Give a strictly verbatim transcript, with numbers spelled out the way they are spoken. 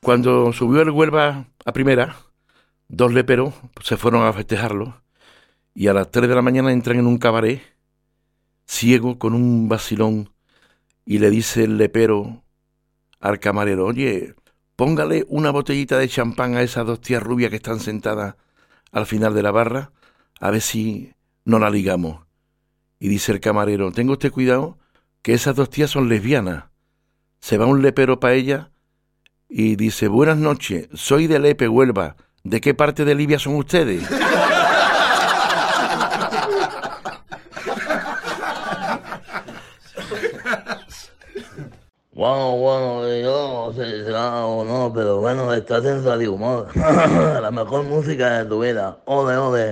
Cuando subió el Huelva a primera, dos léperos se fueron a festejarlo y a las tres de la mañana entran en un cabaret, ciego, con un vacilón, y le dice el lepero al camarero: oye, póngale una botellita de champán a esas dos tías rubias que están sentadas al final de la barra, a ver si no la ligamos. Y dice el camarero: tenga usted cuidado, que esas dos tías son lesbianas. Se va un lepero para ella y dice: buenas noches, soy de Lepe, Huelva. ¿De qué parte de Libia son ustedes? Bueno, bueno, yo no sé si será o no, pero bueno, estás en Radio Humor. La mejor música de tu vida. Ole, ole.